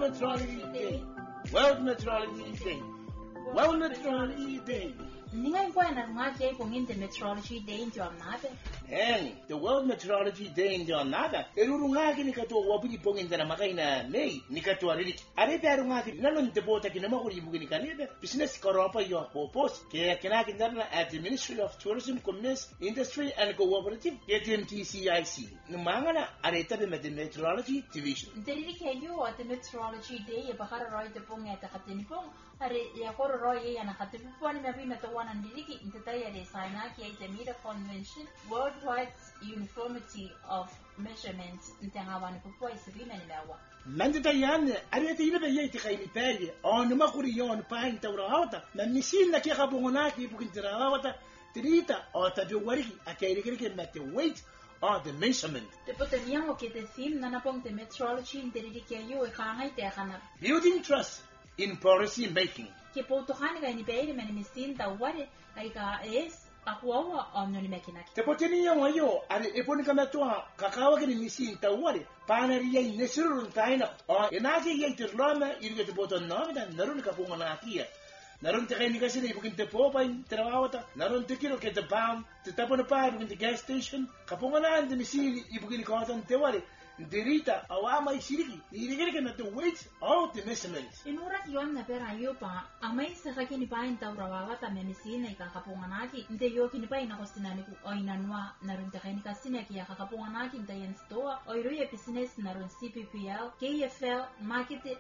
Meteorology Day. World Meteorology Day. World Meteorology Day. Ningai po na ngake pongin the Meteorology Day in John Nabe. And the World Meteorology Day in John Nada. Erurungaki ni kato wabuli pongin dana makaina nei ni kato arili. Are darungaki nanon te bota ki namakuri bugini kanebe. Business koropa yo popos ke kinaki dana at the Ministry of Tourism, Commerce, Industry and Cooperative (MTCIC). Numangana are tabe met the Meteorology Division. Derili ke yo at the Meteorology Day bakara roy te pong eta katini pong are ya koro roy ya na katini pong me bi meto wana ndiliki intaya de sana ki ite mira convention worldwide uniformity of measurements ntengawana kupwa isibina ni mewa. Mandita yan arete ile be yete kaini pege on makuri yon pain tawrawata na misin na kika bungonaki bukin tawrawata trita o tabiwariki akairikirike met the weight or the measurement. The potential ke the theme na napong the meteorology derili ke yo e kangai te kana. Building trust in policy making. Ke potohani ga ni beire men misin taware ai ka es akuwa omno ni mekinaki. Te potenia wayo ale eponi kama toa kakawa ke ni misin taware panari ye nesuru taina o enake ye terlama irige te boton nomida narun ka pungana akia. Naron te kaini kasi na ibukin te popa in terawata. Naron te kilo ke te bam te tapon pa ibukin te gas station. Kapunganaan te misili ibukin ko atan te wale. Derita awama isiriki. Irigere ke na te weight of the measurements. Inurat yon na pera yo pa amay sa kakini pa in tawrawata me misina ikakapunganaki. Nte yo kini pa inakostinani ku oinanwa naron te kaini kasi na kiya kakapunganaki nte yan stoa. Oiruye business naron CPPL, KFL, market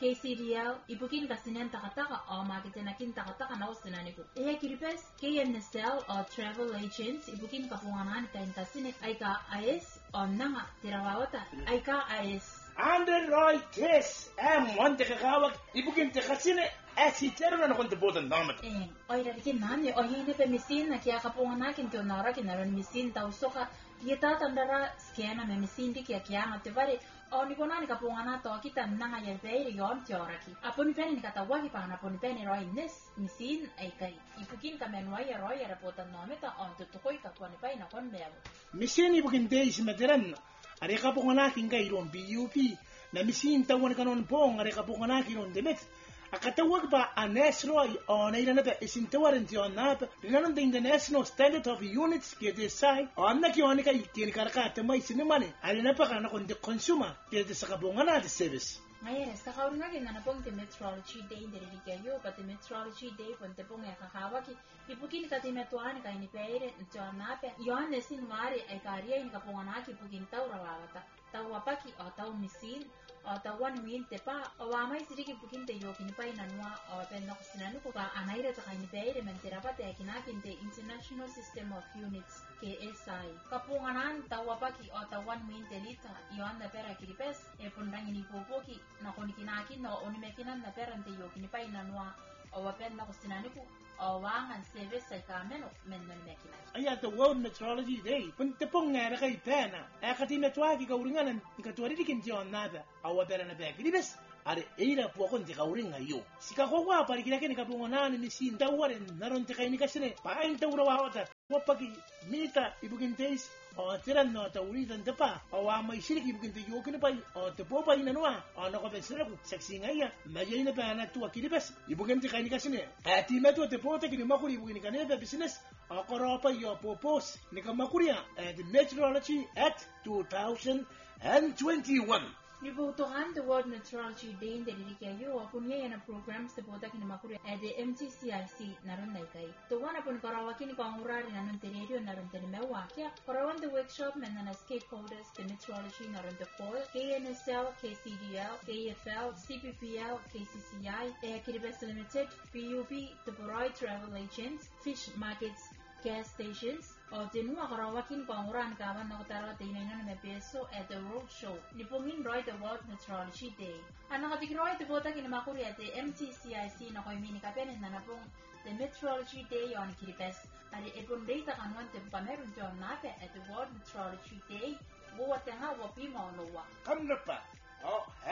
KCDL, ibukin kasinen takataka o makitenakin takataka na usinaniku. Eya kiripes, KNSL o travel agents, ibukin kapunganan kain kasine, ay ka AS o nanga tirawawata, ay ka AS. Under right test, monte kakawak, ibukin te kasine, asitero na nakon te botan namat. Oy rarikin nani, oy hini pe misin na kaya kapunganakin te onarakin naron misin tausoka, yeta tandara skena me misin di kaya nga te bari, o ni konani kapungana to kita nanga ya beire yon teoraki. Aponi peni ni katawagi pa na aponi peni roi nes misin ay kai. Ipukin kamenwa ya roi ya rapotan nometa on tutukoi kaponi pa na kon mewo. Misin ibukin te isimeteran. Are kapunganakin kay ron BUP na misin tawan kanon pong are kapunganakin ron demet. Akatawag ba a Nesroy o nailanapa isintawaran ti on nap rinanon din the National Standard of Units ke desay o na kionika ikinikaraka may sinimani alina pa kana kon the consumer ke sa kabungana the service. Ngayon, sa kaurunagin na napong the Meteorology Day derili kayo pa the Meteorology Day pon te pong yakakawaki ipukin ka timetuan ka ni peire nto nape yon nesin mari ay kariya in kapunganaki ipukin tawrawata tawapaki o taw misin o tawan win te pa o amay siriki pukin te yokin pa inanwa o penno sinanu ko ka anaira ta kaini beire mentera pa te kinakin te International System of Units KSI kapunganan tawapaki o tawan win te lita yon na pera kiripes e pundang ini popoki na konikinakin no onimekinan na pera te yokin pa inanwa o penno sinanu ko o wangan service sa kameno menno mekinan Aya the World Meteorology Day pun te pong ngara kay pena akati metwagi ka uringanan ikatwari dikin ti on nada awa pera na peki dibes are eira po kon te ka uringa yo sika ko wa pari kina ken ka pungonan ni sin tawaren naron te kay ni kasine pain tawrawa wata wapaki mita ibukin teis o tiran no tawritan te pa o wa mai siriki ibukin te yo ken pa o te po pa inanwa o na ko besira ku sexy ngaya mayay na pa na tuwa kiribes ibukin te kay ni kasine ati meto te po te kini makuri ibukin kanebe business o koropa yo popos ni kamakuria at Meteorology at 2021. Nibutuhan the World Meteorology Day in derili kayo o kunya yan ang programs te pota kinamakuri at the MTCIC naron na ikay. Tuwan apon karawakin ni pangurari nanon te radio naron te nimewa kya karawan the workshop men na stakeholders the meteorology naron te FOIL, KNSL, KCDL, KFL, CPPL, KCCI, Kiribes Limited, PUB, the Boroi Travel Agents, Fish Markets, gas stations, o tinua karawakin panguran kawan na kutara tinainan na peso at the road show. Nipungin roy the World Meteorology Day. Ano katikroy te bota kinamakuri at the MTCIC na koy mini kapenin na napong the Meteorology Day on Kiribes. Ari epon data kanuan te pameron John Nape at the World Meteorology Day. Buwat nga wapi mo lowa. Kamna pa. Oh,